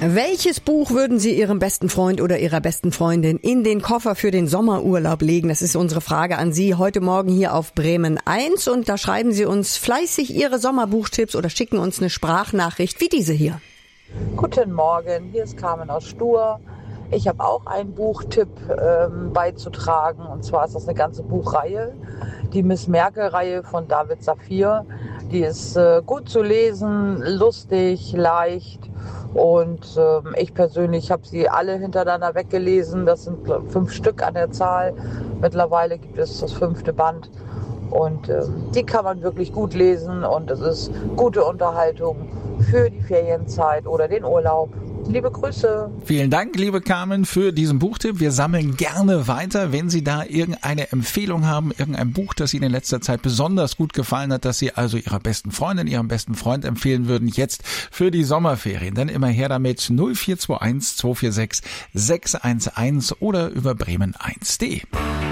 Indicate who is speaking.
Speaker 1: Welches Buch würden Sie Ihrem besten Freund oder Ihrer besten Freundin in den Koffer für den Sommerurlaub legen? Das ist unsere Frage an Sie heute Morgen hier auf Bremen 1. Und da schreiben Sie uns fleißig Ihre Sommerbuchtipps oder schicken uns eine Sprachnachricht wie diese hier.
Speaker 2: Guten Morgen, hier ist Carmen aus Stur. Ich habe auch einen Buchtipp beizutragen. Und zwar ist das eine ganze Buchreihe. Die Miss Merkel-Reihe von David Safir. Die ist gut zu lesen, lustig, leicht. Und ich persönlich habe sie alle hintereinander weggelesen. Das sind 5 Stück an der Zahl. Mittlerweile gibt es das 5. Band. Und die kann man wirklich gut lesen. Und es ist gute Unterhaltung für die Ferienzeit oder den Urlaub. Liebe Grüße.
Speaker 3: Vielen Dank, liebe Carmen, für diesen Buchtipp. Wir sammeln gerne weiter, wenn Sie da irgendeine Empfehlung haben, irgendein Buch, das Ihnen in letzter Zeit besonders gut gefallen hat, das Sie also Ihrer besten Freundin, Ihrem besten Freund empfehlen würden, jetzt für die Sommerferien. Dann immer her damit 0421 246 611 oder über bremen1.de.